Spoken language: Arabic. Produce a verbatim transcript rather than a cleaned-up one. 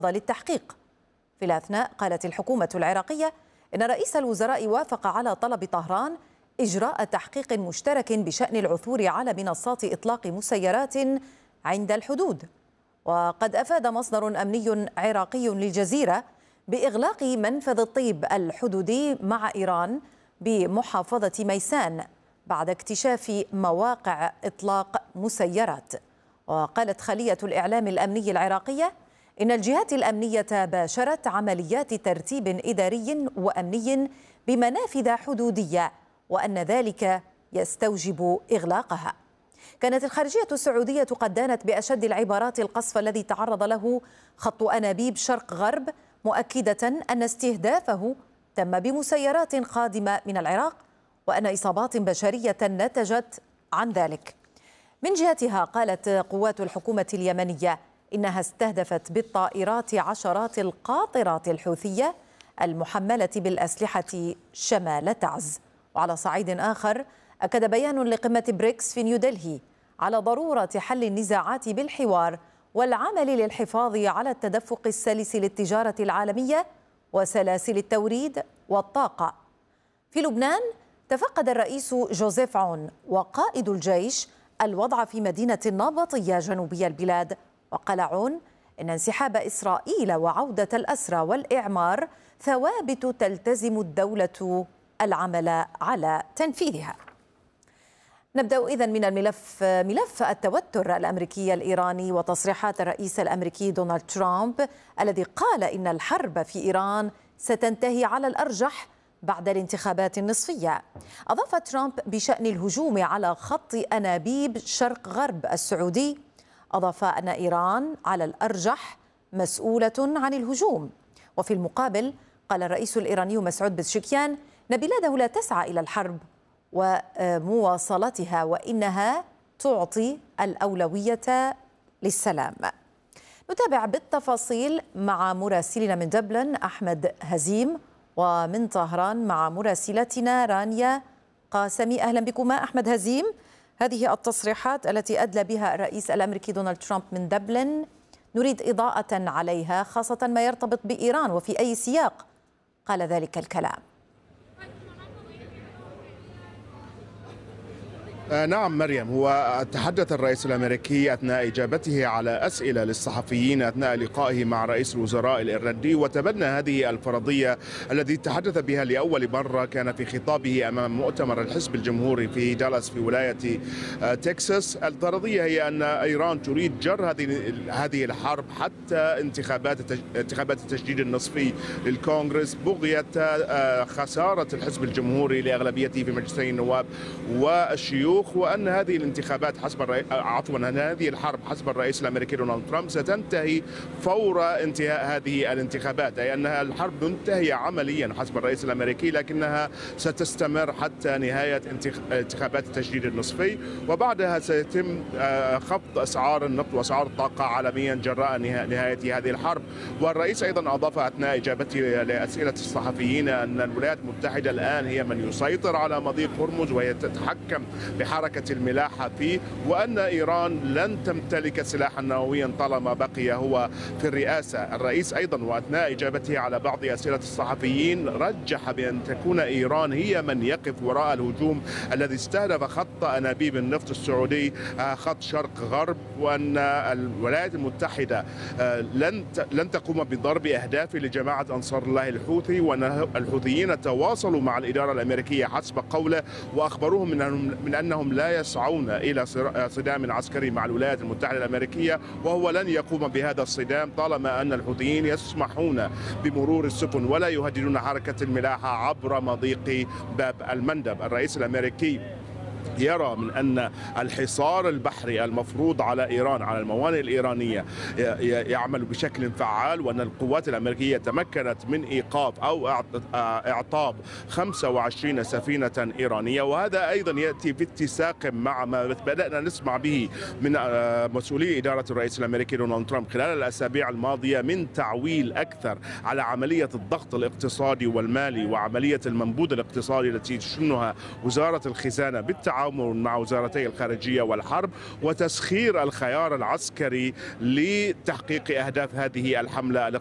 للتحقيق. في الأثناء قالت الحكومة العراقية إن رئيس الوزراء وافق على طلب طهران إجراء تحقيق مشترك بشأن العثور على منصات إطلاق مسيرات عند الحدود. وقد أفاد مصدر أمني عراقي للجزيرة بإغلاق منفذ الطيب الحدودي مع إيران بمحافظة ميسان بعد اكتشاف مواقع إطلاق مسيرات. وقالت خلية الإعلام الأمني العراقية إن الجهات الأمنية باشرت عمليات ترتيب إداري وأمني بمنافذ حدودية، وأن ذلك يستوجب إغلاقها. كانت الخارجية السعودية قد دانت بأشد العبارات القصف الذي تعرض له خط أنابيب شرق غرب، مؤكدة أن استهدافه تم بمسيرات قادمة من العراق، وأن إصابات بشرية نتجت عن ذلك. من جهتها قالت قوات الحكومة اليمنية إنها استهدفت بالطائرات عشرات القاطرات الحوثية المحملة بالأسلحة شمال تعز. وعلى صعيد آخر أكد بيان لقمة بريكس في نيودلهي على ضرورة حل النزاعات بالحوار والعمل للحفاظ على التدفق السلس للتجارة العالمية وسلاسل التوريد والطاقة. في لبنان تفقد الرئيس جوزيف عون وقائد الجيش الوضع في مدينة النابطية جنوبي البلاد. وقال عون إن انسحاب إسرائيل وعودة الأسرى والإعمار ثوابت تلتزم الدولة العمل على تنفيذها. نبدأ إذن من الملف ملف التوتر الأمريكي الإيراني وتصريحات الرئيس الأمريكي دونالد ترامب الذي قال إن الحرب في إيران ستنتهي على الأرجح بعد الانتخابات النصفية. أضاف ترامب بشأن الهجوم على خط أنابيب شرق غرب السعودي، أضاف أن إيران على الأرجح مسؤولة عن الهجوم. وفي المقابل قال الرئيس الإيراني مسعود بزشكيان أن بلاده لا تسعى إلى الحرب ومواصلتها، وإنها تعطي الأولوية للسلام. نتابع بالتفاصيل مع مراسلنا من دبلن أحمد هزيم، ومن طهران مع مراسلتنا رانيا قاسمي. أهلا بكما أحمد هزيم. هذه التصريحات التي أدلى بها الرئيس الأمريكي دونالد ترامب من دبلن نريد إضاءة عليها، خاصة ما يرتبط بإيران، وفي أي سياق قال ذلك الكلام؟ نعم مريم، هو تحدث الرئيس الأمريكي أثناء إجابته على أسئلة للصحفيين أثناء لقائه مع رئيس الوزراء الإيرلندي، وتبنى هذه الفرضية التي تحدث بها لأول مرة. كان في خطابه أمام مؤتمر الحزب الجمهوري في دالاس في ولاية تكساس. الفرضية هي أن إيران تريد جر هذه هذه الحرب حتى انتخابات انتخابات التجديد النصفي للكونغرس، بغية خسارة الحزب الجمهوري لأغلبيته في مجلسي النواب والشيوخ، وأن هذه الانتخابات حسب الرئي... عفوا أن هذه الحرب حسب الرئيس الأمريكي دونالد ترامب ستنتهي فور انتهاء هذه الانتخابات، أي أنها الحرب منتهية عمليا حسب الرئيس الأمريكي، لكنها ستستمر حتى نهاية انتخابات التجديد النصفي، وبعدها سيتم خفض أسعار النفط وأسعار الطاقة عالميا جراء نهاية هذه الحرب. والرئيس أيضا أضاف أثناء إجابته لأسئلة الصحفيين أن الولايات المتحدة الآن هي من يسيطر على مضيق هرمز وهي تتحكم بحركة الملاحة فيه، وأن إيران لن تمتلك سلاحا نوويا طالما بقي هو في الرئاسة. الرئيس أيضا وأثناء إجابته على بعض أسئلة الصحفيين رجح بأن تكون إيران هي من يقف وراء الهجوم الذي استهدف خط أنابيب النفط السعودي خط شرق غرب، وأن الولايات المتحدة لن لن تقوم بضرب أهداف لجماعة أنصار الله الحوثي، وأن الحوثيين تواصلوا مع الإدارة الأمريكية حسب قوله، وأخبروهم من أنهم من أنهم لا يسعون إلى صدام عسكري مع الولايات المتحدة الأمريكية، وهو لن يقوم بهذا الصدام طالما أن الحوثيين يسمحون بمرور السفن ولا يهددون حركة الملاحة عبر مضيق باب المندب. الرئيس الأمريكي يرى من أن الحصار البحري المفروض على إيران على الموانئ الإيرانية يعمل بشكل فعال، وأن القوات الأمريكية تمكنت من إيقاف أو إعطاب خمسة وعشرين سفينة إيرانية، وهذا أيضا يأتي في اتساق مع ما بدأنا نسمع به من مسؤولي إدارة الرئيس الأمريكي دونالد ترامب خلال الأسابيع الماضية من تعويل أكثر على عملية الضغط الاقتصادي والمالي وعملية المنبوذ الاقتصادي التي تشنها وزارة الخزانة بالتعاون بالتعاون مع وزارتي الخارجية والحرب وتسخير الخيار العسكري لتحقيق أهداف هذه الحملة